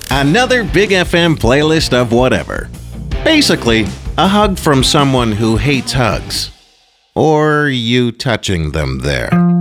Another Big FM playlist of whatever. Basically, a hug from someone who hates hugs. Or you touching them there.